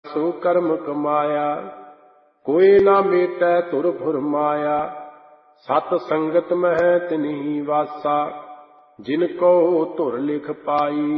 ਸੋ ਕਰਮ ਕਮਾਇਆ। ਕੋਇ ਨਾ ਮੇਟੈ ਧੁਰ ਫੁਰ ਮਾਇਆ। ਸਤ ਸੰਗਤ ਮਹਿ ਤਿਨਹੀ ਵਾਸਾ। ਜਿਨ ਕੋ ਧੁਰ ਲਿਖ ਪਾਈ